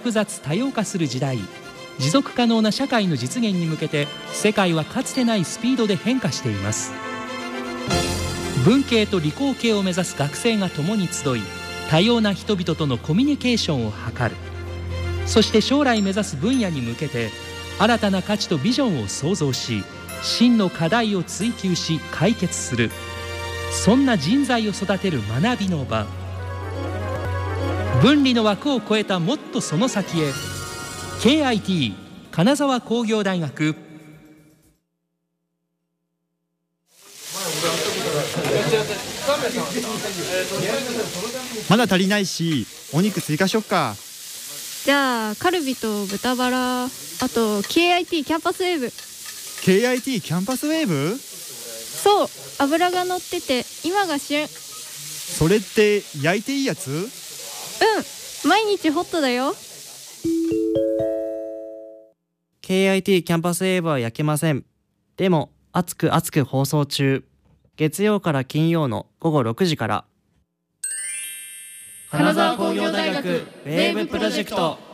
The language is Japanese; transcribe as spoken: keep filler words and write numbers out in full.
複雑多様化する時代、持続可能な社会の実現に向けて世界はかつてないスピードで変化しています。文系と理工系を目指す学生が共に集い、多様な人々とのコミュニケーションを図る。そして将来目指す分野に向けて新たな価値とビジョンを創造し、真の課題を追求し解決する。そんな人材を育てる学びの場。分離の枠を超えたもっとその先へ。 ケーアイティー 金沢工業大学。 まだ足りないし、お肉追加しよっか。 じゃあカルビと豚バラ、あと ケーアイティー キャンパスウェーブ。 ケーアイティー キャンパスウェーブ？ そう、脂が乗ってて今が旬。 それって焼いていいやつ？ うん、毎日ホットだよ。 ケーアイティー キャンパスウェーブは焼けません。でも熱く熱く放送中。月曜から金曜の午後ろくじから。 金沢工業大学ウェーブプロジェクト。